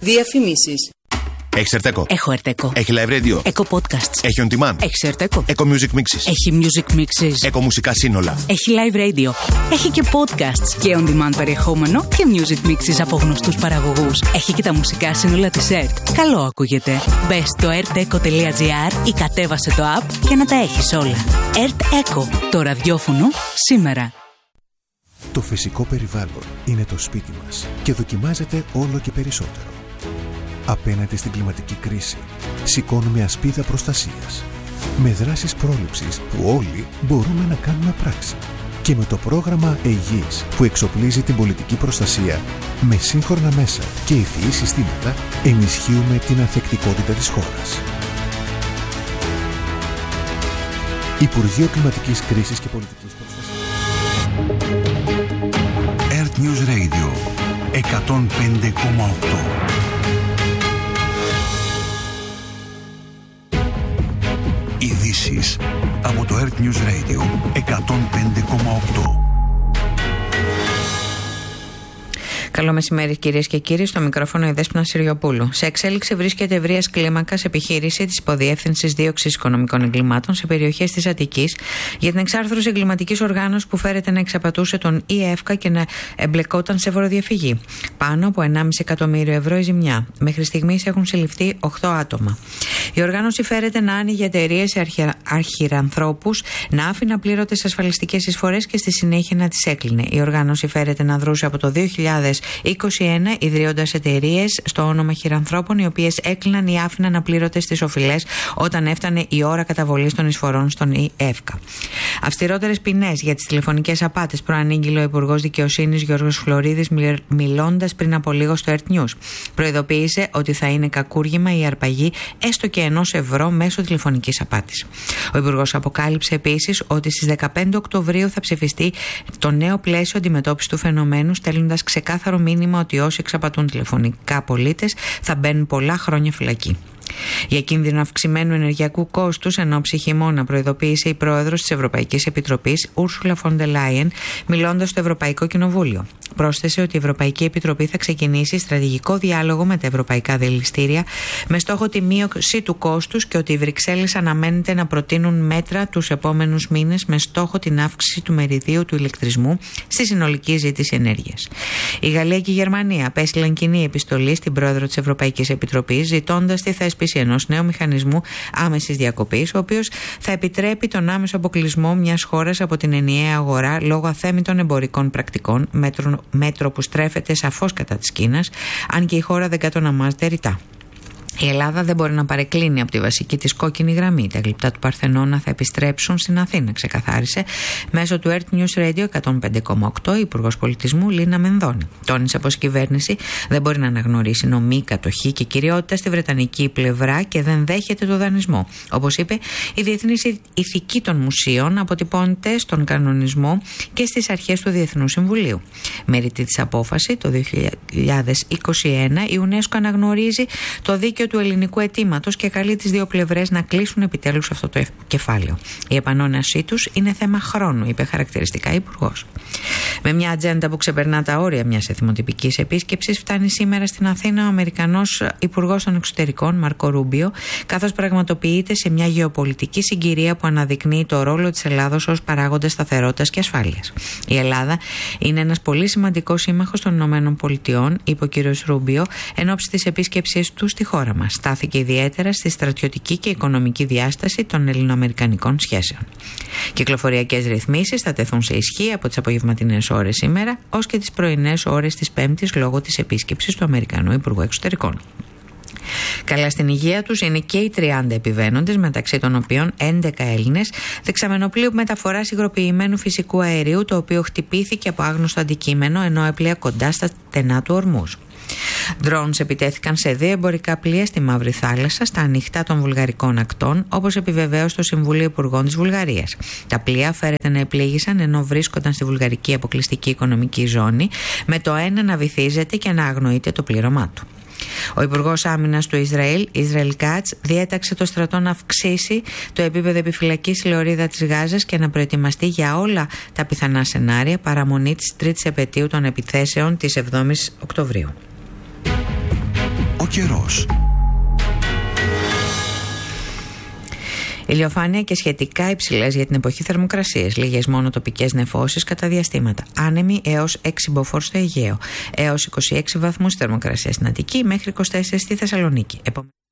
Διαφημίσεις. Έχεις Ερτέκο? Έχω Ερτέκο. Έχει live radio? Έχω podcasts. Έχει on demand? Έχεις Ερτέκο? Έχω music mixes? Έχει music mixes. Έχω μουσικά σύνολα? Έχει live radio. Έχει και podcasts και on demand περιεχόμενο και music mixes από γνωστούς παραγωγούς. Έχει και τα μουσικά σύνολα της ΕΡΤ. Καλό ακούγεται. Μπες στο erteco.gr ή κατέβασε το app για να τα έχεις όλα. ΕΡΤ Eco. Το ραδιόφωνο σήμερα. Το φυσικό περιβάλλον είναι το σπίτι μας και δοκιμάζεται όλο και περισσότερο. Απέναντι στην κλιματική κρίση, σηκώνουμε ασπίδα προστασίας. Με δράσεις πρόληψης που όλοι μπορούμε να κάνουμε πράξη. Και με το πρόγραμμα ΕΙΓΙΣ που εξοπλίζει την πολιτική προστασία με σύγχρονα μέσα και ευφυή συστήματα, ενισχύουμε την ανθεκτικότητα της χώρας. Υπουργείο Κλιματικής Κρίσης και Πολιτικής Προστασίας. Earth News Radio 105,8. Ειδήσεις από το Earth News Radio 105,8. Καλό μεσημέρι, κυρίες και κύριοι. Στο μικρόφωνο η Δέσποινα Συριοπούλου. Σε εξέλιξη βρίσκεται ευρείας κλίμακας επιχείρηση της Υποδιεύθυνσης Δίωξης Οικονομικών Εγκλημάτων σε περιοχές της Αττικής για την εξάρθρωση εγκληματικής οργάνωσης που φέρεται να εξαπατούσε τον ΙΕΦΚΑ και να εμπλεκόταν σε φοροδιαφυγή. Πάνω από 1,5 εκατομμύριο ευρώ η ζημιά. Μέχρι στιγμής έχουν συλληφθεί 8 άτομα. Η οργάνωση φέρεται να άνοιγε εταιρείες σε αρχιρανθρώπους, να άφηνε απλήρωτες ασφαλιστικές εισφορές και στη συνέχεια να τις έκλεινε. Η οργάνωση φέρεται να δρούσε από το 2021 ιδρύοντας εταιρείες στο όνομα χειρανθρώπων, οι οποίες έκλειναν ή άφηναν απλήρωτες τις οφειλές όταν έφτανε η ώρα καταβολής των εισφορών στον ΙΕΦΚΑ. Αυστηρότερες ποινές για τις τηλεφωνικές απάτες προανήγγειλε ο Υπουργός Δικαιοσύνης Γιώργος Φλωρίδης, μιλώντας πριν από λίγο στο Earth News. Προειδοποίησε ότι θα είναι κακούργημα η αρπαγή έστω και €1 μέσω τηλεφωνικής απάτης. Ο Υπουργός αποκάλυψε επίσης ότι στις 15 Οκτωβρίου θα ψηφιστεί το νέο πλαίσιο αντιμετώπισης του φαινομένου, στέλνοντας ξεκάθαρο μήνυμα ότι όσοι εξαπατούν τηλεφωνικά πολίτες θα μπαίνουν πολλά χρόνια φυλακή. Για κίνδυνο αυξημένου ενεργειακού κόστους εν ώψη χειμώνα, προειδοποίησε η πρόεδρος της Ευρωπαϊκής Επιτροπής, Ursula von der Leyen, μιλώντας στο Ευρωπαϊκό Κοινοβούλιο. Πρόσθεσε ότι η Ευρωπαϊκή Επιτροπή θα ξεκινήσει στρατηγικό διάλογο με τα ευρωπαϊκά δηληστήρια με στόχο τη μείωση του κόστους και ότι οι Βρυξέλλες αναμένεται να προτείνουν μέτρα τους επόμενους μήνες με στόχο την αύξηση του μεριδίου του ηλεκτρισμού στη συνολική ζήτηση ενέργειας. Η Γαλλία και η Γερμανία απέστειλαν κοινή επιστολή στην πρόεδρο της Ευρωπαϊκής Επιτροπής, ζητώντας τη θέσπιση ενός νέου μηχανισμού άμεσης διακοπής, ο οποίος θα επιτρέπει τον άμεσο αποκλεισμό μιας χώρας από την ενιαία αγορά λόγω αθέμητων εμπορικών πρακτικών, μέτρο που στρέφεται σαφώς κατά της Κίνας, αν και η χώρα δεν κατονομάζεται ρητά. Η Ελλάδα δεν μπορεί να παρεκκλίνει από τη βασική της κόκκινη γραμμή. Τα γλυπτά του Παρθενώνα θα επιστρέψουν στην Αθήνα, ξεκαθάρισε μέσω του Earth News Radio 105,8 η Υπουργός Πολιτισμού Λίνα Μενδώνη. Τόνισε πως η κυβέρνηση δεν μπορεί να αναγνωρίσει νομή, κατοχή και κυριότητα στη βρετανική πλευρά και δεν δέχεται το δανεισμό. Όπως είπε, η διεθνής ηθική των μουσείων αποτυπώνεται στον κανονισμό και στις αρχές του Διεθνούς Συμβουλίου. Με ρητή της απόφαση το 2021 η UNESCO αναγνωρίζει το δίκαιο του ελληνικού αιτήματος και καλεί τις δύο πλευρές να κλείσουν επιτέλους αυτό το κεφάλαιο. Η επανόνασή τους είναι θέμα χρόνου, είπε χαρακτηριστικά η Υπουργός. Με μια ατζέντα που ξεπερνά τα όρια μιας εθιμοτυπικής επίσκεψης, φτάνει σήμερα στην Αθήνα ο Αμερικανός Υπουργός των Εξωτερικών, Μάρκο Ρούμπιο, καθώς πραγματοποιείται σε μια γεωπολιτική συγκυρία που αναδεικνύει το ρόλο της Ελλάδος ως παράγοντα σταθερότητας και ασφάλειας. Η Ελλάδα είναι ένας πολύ σημαντικός σύμμαχος των ΗΠΑ, είπε ο κ. Ρούμπιο, εν ώψη της επίσκεψής του στη χώρα μας. Στάθηκε ιδιαίτερα στη στρατιωτική και οικονομική διάσταση των ελληνοαμερικανικών σχέσεων. Κυκλοφοριακές ρυθμίσεις θα τεθούν σε ισχύ από τις απογευματινές ώρες σήμερα ως και τις πρωινές ώρες της Πέμπτης λόγω της επίσκεψης του Αμερικανού Υπουργού Εξωτερικών. Καλά στην υγεία τους είναι και οι 30 επιβαίνοντες, μεταξύ των οποίων 11 Έλληνες, δεξαμενοπλοίου μεταφοράς υγροποιημένου φυσικού αερίου, το οποίο χτυπήθηκε από άγνωστο αντικείμενο ενώ έπλεε κοντά στα στενά του Ορμούζ. Drones επιτέθηκαν σε 2 εμπορικά πλοία στη Μαύρη Θάλασσα, στα ανοιχτά των βουλγαρικών ακτών, όπως επιβεβαίωσε το Συμβούλιο Υπουργών της Βουλγαρίας. Τα πλοία φέρεται να επλήγησαν ενώ βρίσκονταν στη βουλγαρική αποκλειστική οικονομική ζώνη, με το ένα να βυθίζεται και να αγνοείται το πλήρωμά του. Ο Υπουργός Άμυνας του Ισραήλ Κάτς, διέταξε το στρατό να αυξήσει το επίπεδο επιφυλακής στη λωρίδα της Γάζας και να προετοιμαστεί για όλα τα πιθανά σενάρια παραμονή της τρίτης επετείου των επιθέσεων της 7ης Οκτωβρίου. Ο καιρός. Ηλιοφάνεια και σχετικά υψηλές για την εποχή θερμοκρασίες. Λίγες μόνο τοπικές νεφώσεις κατά διαστήματα. Άνεμοι έως 6 μποφόρ στο Αιγαίο. Έως 26 βαθμούς θερμοκρασία στην Αττική μέχρι 24 στη Θεσσαλονίκη.